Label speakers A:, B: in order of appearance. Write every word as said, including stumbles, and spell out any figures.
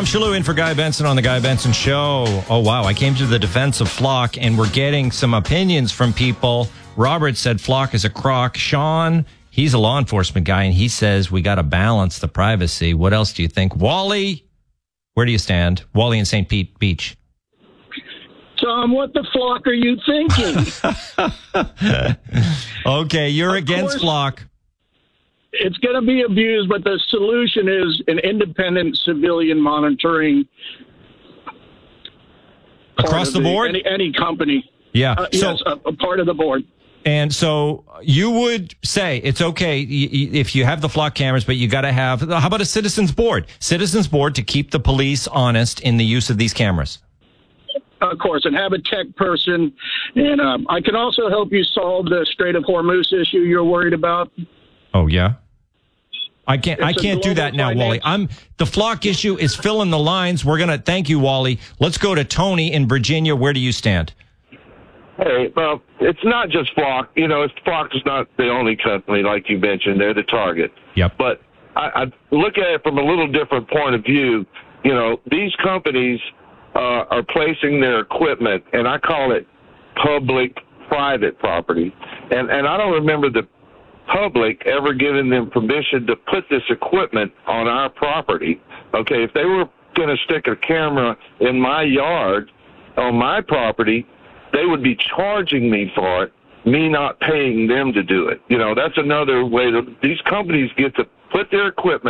A: Tom Shalhoub in for Guy Benson on the Guy Benson Show. Oh, wow. I came to the defense of Flock, and we're getting some opinions from people. Robert said Flock is a crock. Sean, he's a law enforcement guy, and he says we got to balance the privacy. What else do you think? Wally, where do you stand? Wally in Saint Pete Beach.
B: Tom, what the flock are you thinking?
A: Okay, you're
B: Of
A: against
B: course.
A: Flock.
B: It's going to be abused, but the solution is an independent civilian monitoring part
A: Across
B: of
A: the board?
B: Any, any company.
A: Yeah.
B: Uh,
A: so,
B: yes, a, a part of the board.
A: And so you would say it's okay y- y- if you have the Flock cameras, but you got to have, how about a citizens board? Citizens board to keep the police honest in the use of these cameras.
B: Of course, and have a tech person. And um, I can also help you solve the Strait of Hormuz issue you're worried about.
A: Oh, yeah? I can't.
B: It's
A: I
B: a
A: can't do that now,
B: global
A: Wally. I'm the Flock issue is filling the lines. We're gonna thank you, Wally. Let's go to Tony in Virginia. Where do you stand?
C: Hey, well, it's not just Flock. You know, it's, Flock is not the only company, like you mentioned. They're the target.
A: Yep.
C: But I, I look at it from a little different point of view. You know, these companies uh, are placing their equipment, and I call it public-private property. And and I don't remember the public ever giving them permission to put this equipment on our property. Okay, if they were going to stick a camera in my yard on my property, they would be charging me for it, me not paying them to do it. You know, that's another way that these companies get to put their equipment